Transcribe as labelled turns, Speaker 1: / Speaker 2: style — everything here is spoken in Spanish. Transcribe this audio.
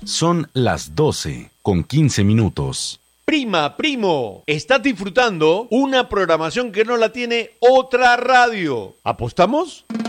Speaker 1: Son las 12:15.
Speaker 2: Prima, primo, estás disfrutando una programación que no la tiene otra radio. ¿Apostamos?